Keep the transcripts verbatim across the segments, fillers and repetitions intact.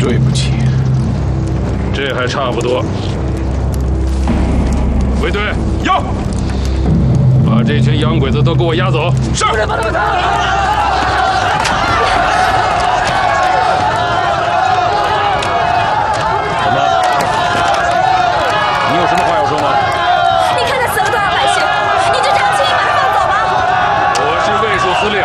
对不起，这还差不多。卫队， 要把这群洋鬼子都给我押走。 是。 怎么？你有什么话要说吗？ 你看他死了多少百姓，你就这样轻易把他放走吗？ 我是卫戍司令，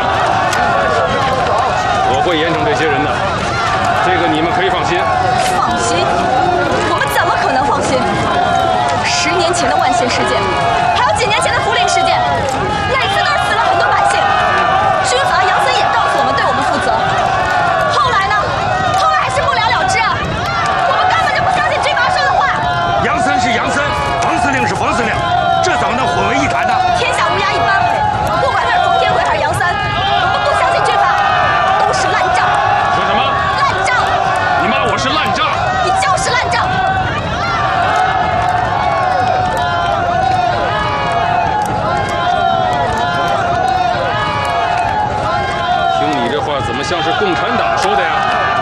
我会严惩这些人的，这个你们可以放心。 放心？我们怎么可能放心？十年前的万县事件，还有几年前的涪陵事件，那一次都是死了很多百姓。军阀杨森也告诉我们对我们负责。后来呢？后来还是不了了之啊！我们根本就不相信军阀说的话。 杨森是杨森，冯司令是冯司令，这怎么能混为一谈呢？ 天下乌鸦一般，不管他是冯天奎还是杨三，我们不相信军阀，都是烂账。 说什么？ 烂账！ 你骂我是烂账？ 你就是烂账！ 听你这话怎么像是共产党说的呀？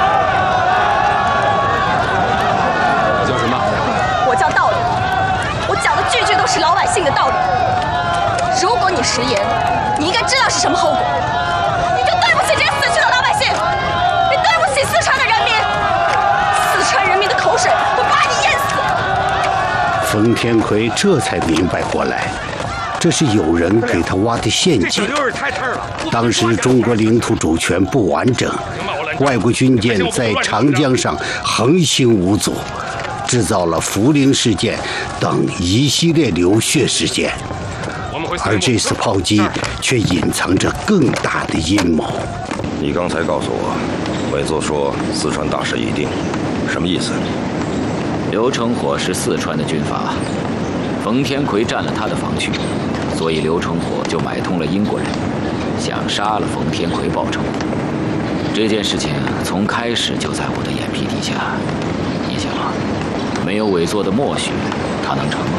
你叫什么？ 我叫道理，我讲的句句都是老百姓的道理。如果你食言，你应该知道是什么后果。你就对不起这些死去的老百姓，你对不起四川的人民，四川人民的口水会把你淹死。 冯天奎这才明白过来，这是有人给他挖的陷阱。当时中国领土主权不完整，外国军舰在长江上横行无阻，制造了涪陵事件等一系列流血事件。而这次炮击却隐藏着更大的阴谋。 你刚才告诉我，委座说四川大势已定，什么意思？ 刘成火是四川的军阀，冯天奎占了他的防区，所以刘成火就买通了英国人，想杀了冯天奎报仇。这件事情从开始就在我的眼皮底下。你想，没有委座的默许，他能成吗？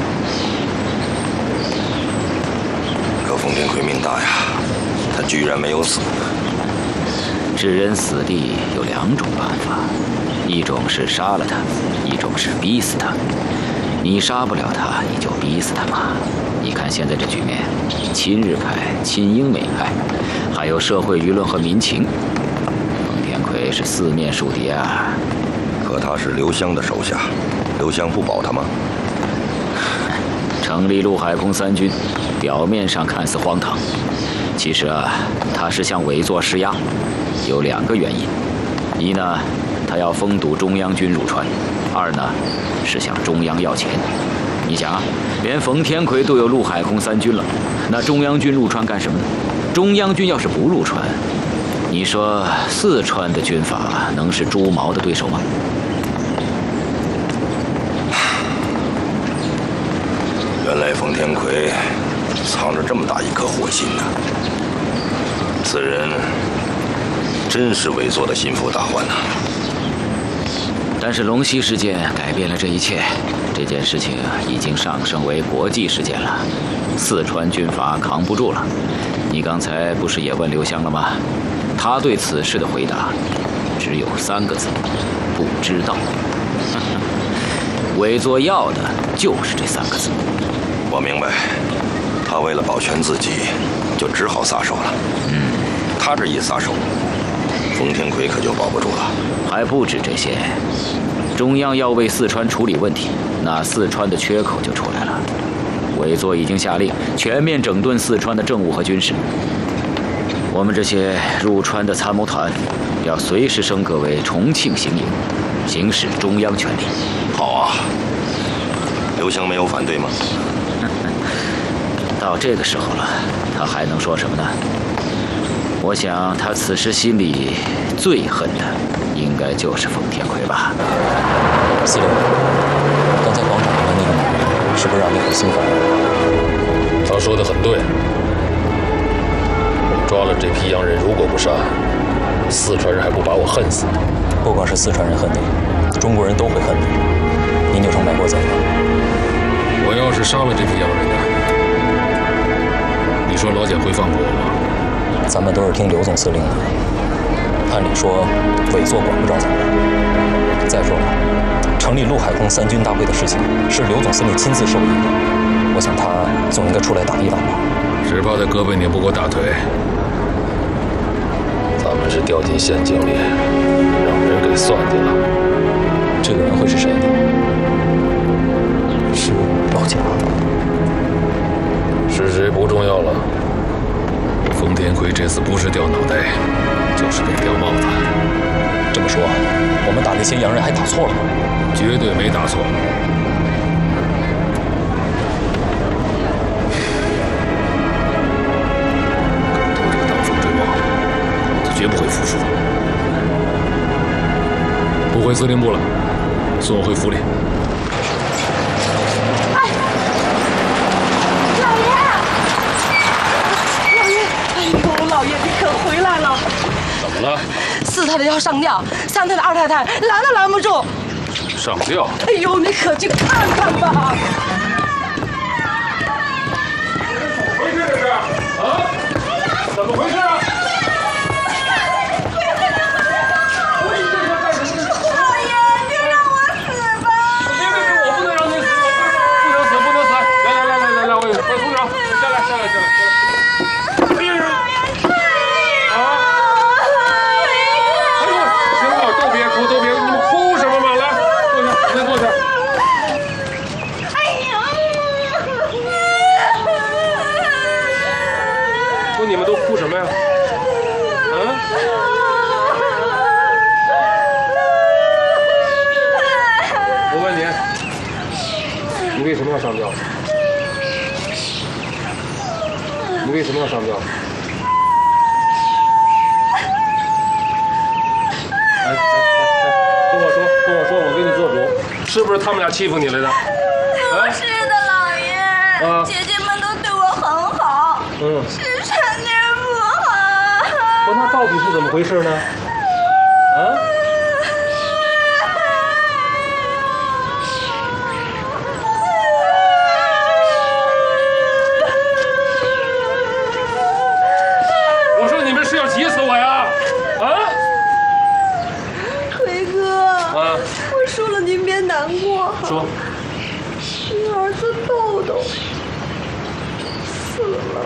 可冯天奎命大呀，他居然没有死。 置人死地有两种办法，一种是杀了他，一种是逼死他。你杀不了他，你就逼死他嘛。你看现在这局面，亲日派、亲英美派，还有社会舆论和民情，冯天奎是四面树敌啊。 可他是刘湘的手下，刘湘不保他吗？ 成立陆海空三军，表面上看似荒唐，其实啊，他是向委座施压，有两个原因：一呢，他要封堵中央军入川；二呢，是向中央要钱。你想啊，连冯天奎都有陆海空三军了，那中央军入川干什么呢？中央军要是不入川，你说四川的军阀能是朱毛的对手吗？ 原来冯天奎藏着这么大一颗祸心呢，此人真是委座的心腹大患呐。 但是龙溪事件改变了这一切，这件事情已经上升为国际事件了，四川军阀扛不住了。你刚才不是也问刘湘了吗？他对此事的回答只有三个字：不知道。委座要的就是这三个字。 我明白，他为了保全自己，就只好撒手了。 嗯， 他这一撒手，冯天奎可就保不住了。 还不止这些，中央要为四川处理问题，那四川的缺口就出来了。委座已经下令全面整顿四川的政务和军事。我们这些入川的参谋团，要随时升格为重庆行营，行使中央权力。 好啊，刘湘没有反对吗？ 到这个时候了，他还能说什么呢？我想他此时心里最恨的，应该就是冯天奎吧。 司令，刚才广场上的那个女人，是不是让你很心烦？ 他说的很对。抓了这批洋人，如果不杀，四川人还不把我恨死？ 不光是四川人恨你，中国人都会恨你。您就成卖国贼了。 我要是杀了这批洋人呢？你说老蒋会放过我吗？ 咱们都是听刘总司令的， 按理说，委座管不着咱们。再说了，成立陆海空三军大会的事情是刘总司令亲自授意的，我想他总应该出来打一打吧。 只怕他胳膊拧不过大腿。咱们是掉进陷阱里，让人给算计了。 这个人会是谁呢？是老贾。 是谁不重要了。冯天奎这次不是掉脑袋，就是被掉帽子。 这么说，我们打那些洋人还打错了吗？ 绝对没打错。敢偷这个当风追帽，我就绝不会服输。不回司令部了，送我回府里。 哎，老爷，老爷，哎呦，老爷你可回来了！ 怎么了？ 四太太要上吊，三太太、二太太拦都拦不住。 上吊？ 哎呦，你可去看看吧！ 怎么回事这是？啊？怎么回事啊？ 老爷，就让我死吧！ 别别别，我不能让你死，不能死，不能死！来来来来来来，我我组长，下来下来下来。你们都哭什么呀？啊？我问你，你为什么要上吊？你为什么要上吊？哎哎哎哎，跟我说，跟我说，我给你做主，是不是他们俩欺负你来的？ 不是的，老爷， 啊、 姐姐们都对我很好。 嗯。 是产点不好。 不，那到底是怎么回事呢？啊？我说你们是要急死我呀？啊？ 奎哥。 啊。 我说了，您别难过。 说。 你儿子豆豆死了。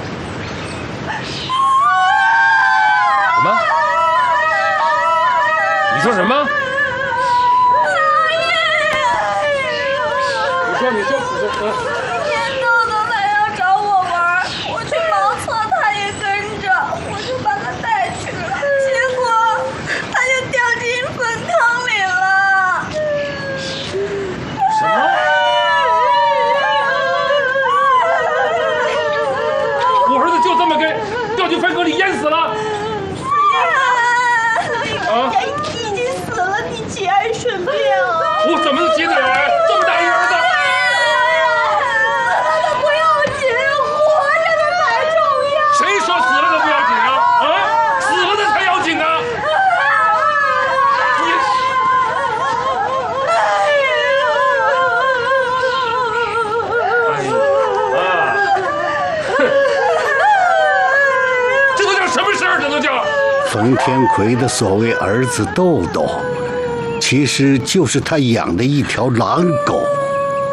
什么？你说什么？你说，你说，你说，啊！ 今天豆豆来要找我玩，我去茅厕，他也跟着，我就把他带去了，结果他就掉进粪坑里了。 什么？我儿子就这么给掉进粪坑里淹死了？啊！ 已经死了，你节哀顺变啊！ 我怎么能节得了哀？这么大一儿子！ 死了不要紧，活着的才重要。 谁说死了的不要紧啊？啊，死了的才要紧啊！你，哎呀，啊，哼，这都叫什么事儿？这都叫。 冯天奎的所谓儿子豆豆，其实就是他养的一条狼狗。